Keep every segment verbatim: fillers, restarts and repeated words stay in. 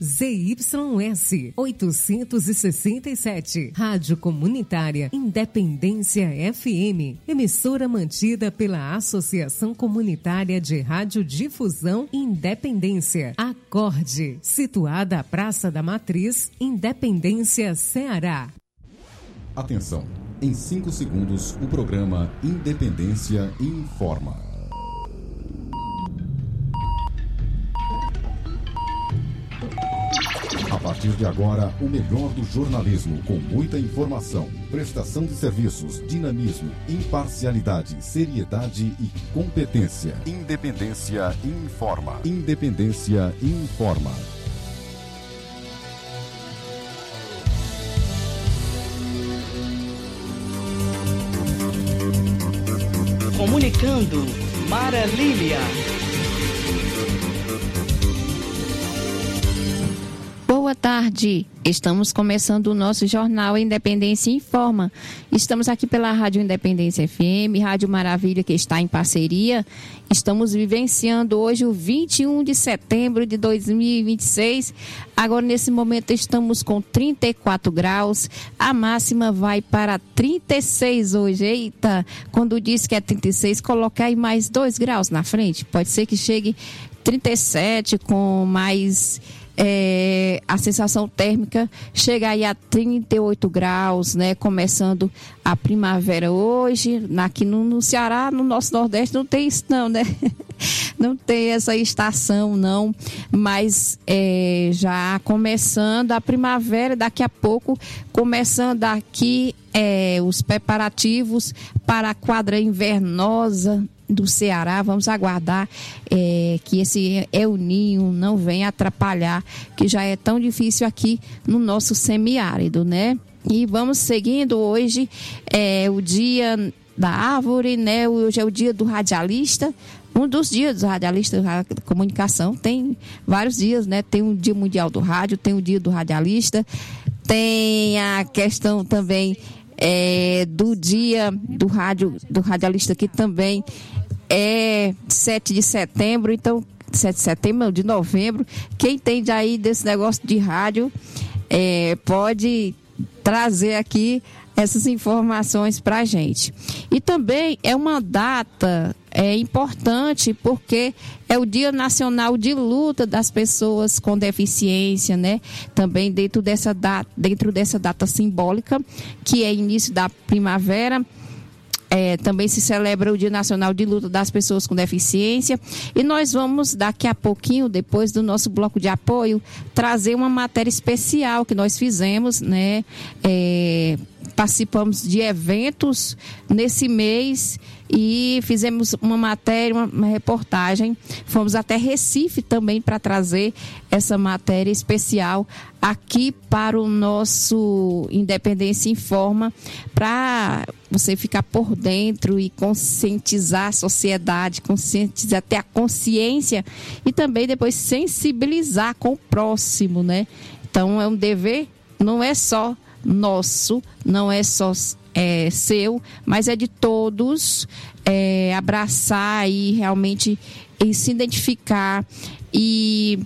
Z Y S oitocentos e sessenta e sete. Rádio Comunitária Independência F M. Emissora mantida pela Associação Comunitária de Radiodifusão Independência. Acorde. Situada à Praça da Matriz, Independência, Ceará. Atenção. Em cinco segundos, o programa Independência informa. A partir de agora, o melhor do jornalismo, com muita informação, prestação de serviços, dinamismo, imparcialidade, seriedade e competência. Independência informa. Independência informa. Comunicando, Mara Lília. Boa tarde, estamos começando o nosso jornal Independência Informa. Estamos aqui pela Rádio Independência F M, Rádio Maravilha, que está em parceria. Estamos vivenciando hoje o vinte e um de setembro de dois mil e vinte e seis. Agora, nesse momento, estamos com trinta e quatro graus. A máxima vai para trinta e seis hoje. Eita, quando diz que é trinta e seis, coloca aí mais dois graus na frente. Pode ser que chegue trinta e sete com mais... É, a sensação térmica chega aí a trinta e oito graus, né? Começando a primavera hoje. Aqui no, no Ceará, no nosso Nordeste, não tem isso não, né? Não tem essa estação, não. Mas é, já começando a primavera, daqui a pouco, começando aqui é, os preparativos para a quadra invernosa do Ceará. Vamos aguardar é, que esse El Ninho não venha atrapalhar, que já é tão difícil aqui no nosso semiárido, né? E vamos seguindo. Hoje é o dia da árvore, né? Hoje é o dia do radialista. Um dos dias do radialista da comunicação. Tem vários dias, né? Tem o Dia Mundial do Rádio, tem o Dia do Radialista, tem a questão também é, do Dia do Rádio, do Radialista, que também é sete de setembro. Então, sete de setembro, não, de novembro. Quem entende aí desse negócio de rádio é, pode trazer aqui essas informações para a gente. E também é uma data é, importante, porque é o Dia Nacional de Luta das Pessoas com Deficiência, né? Também dentro dessa data, dentro dessa data simbólica, que é início da primavera. É, também se celebra o Dia Nacional de Luta das Pessoas com Deficiência. E nós vamos, daqui a pouquinho, depois do nosso bloco de apoio, trazer uma matéria especial que nós fizemos, né? É, participamos de eventos nesse mês e fizemos uma matéria, uma, uma reportagem. Fomos até Recife também para trazer essa matéria especial aqui para o nosso Independência Informa, para você ficar por dentro e conscientizar a sociedade, conscientizar, ter a consciência e também depois sensibilizar com o próximo, né? Então é um dever, não é só nosso, não é só é, seu, mas é de todos, é, abraçar e realmente e se identificar e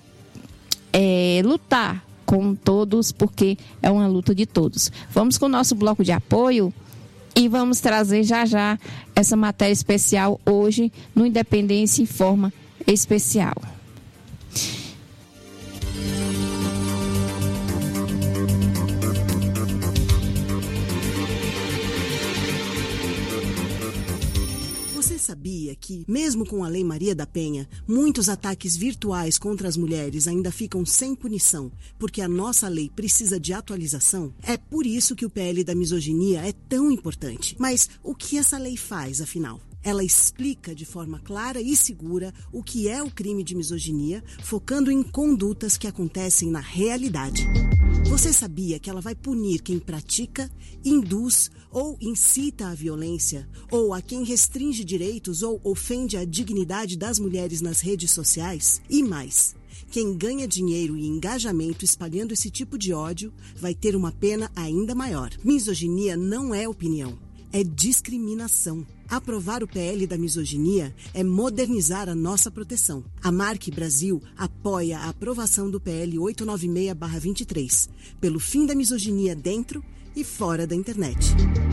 é, lutar com todos, porque é uma luta de todos. Vamos com o nosso bloco de apoio e vamos trazer já já essa matéria especial hoje no Independência Informa Especial. Sabia que, mesmo com a Lei Maria da Penha, muitos ataques virtuais contra as mulheres ainda ficam sem punição, porque a nossa lei precisa de atualização? É por isso que o P L da misoginia é tão importante. Mas o que essa lei faz, afinal? Ela explica de forma clara e segura o que é o crime de misoginia, focando em condutas que acontecem na realidade. Você sabia que ela vai punir quem pratica, induz ou incita a violência, ou a quem restringe direitos ou ofende a dignidade das mulheres nas redes sociais? E mais, quem ganha dinheiro e engajamento espalhando esse tipo de ódio vai ter uma pena ainda maior. Misoginia não é opinião. é discriminação. Aprovar o P L da misoginia é modernizar a nossa proteção. A Marque Brasil apoia a aprovação do P L oitocentos e noventa e seis barra vinte e três, pelo fim da misoginia dentro e fora da internet.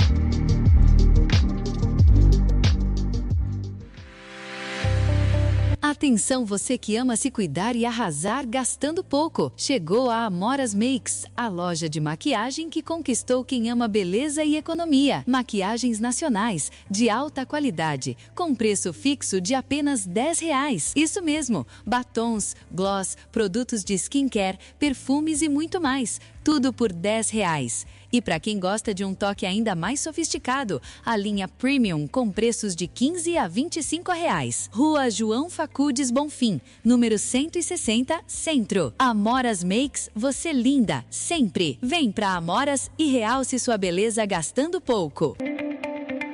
Atenção, você que ama se cuidar e arrasar gastando pouco. Chegou a Amoras Makes, a loja de maquiagem que conquistou quem ama beleza e economia. Maquiagens nacionais, de alta qualidade, com preço fixo de apenas dez reais. Isso mesmo, batons, gloss, produtos de skincare, perfumes e muito mais. Tudo por dez reais. E para quem gosta de um toque ainda mais sofisticado, a linha Premium com preços de quinze a vinte e cinco reais. Rua João Facudes Bonfim, número cento e sessenta, Centro. Amoras Makes, você linda, sempre. Vem pra Amoras e realce sua beleza gastando pouco.